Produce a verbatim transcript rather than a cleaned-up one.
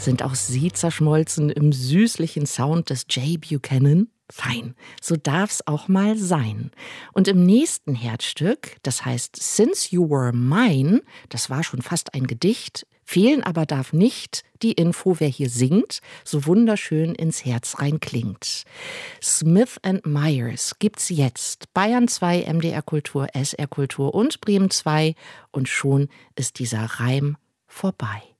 Sind auch Sie zerschmolzen im süßlichen Sound des Jay Buchanan? Fein, so darf's auch mal sein. Und im nächsten Herzstück, das heißt Since You Were Mine, das war schon fast ein Gedicht, fehlen aber darf nicht die Info, wer hier singt, so wunderschön ins Herz rein klingt. Smith and Myers gibt's jetzt. Bayern zwei, M D R Kultur, S R Kultur und Bremen zwei. Und schon ist dieser Reim vorbei.